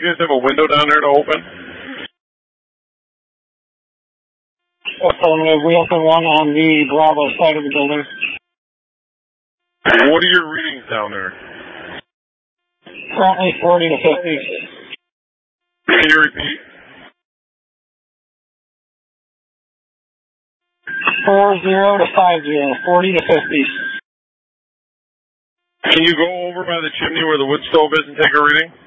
guys have a window down there to open? We open one on the Bravo side of the building. What are your readings down there? Currently 40 to 50. Can you repeat? 40 to 50, 40 to 50. Can you go over by the chimney where the wood stove is and take a reading?